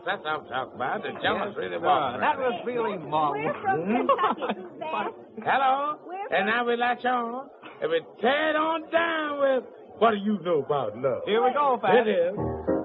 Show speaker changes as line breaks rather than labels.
That's what I'm talking about. The Jonas really
sir.
walking.
That was really marvelous.
We're from Kentucky, Suzanne.
Hello?
We're
And now we latch on. And we tear it on down with what do you know about love?
Here we go, Pat.
It is.